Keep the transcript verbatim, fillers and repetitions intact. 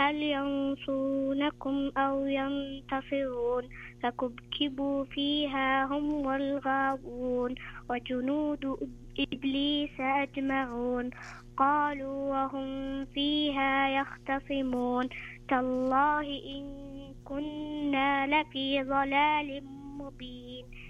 هل ينصرونكم أو ينتصرون فكبكبوا فيها هم والغاوون وجنود إبليس أجمعون قالوا وهم فيها يختصمون تالله إن كنا لفي ضلال مبين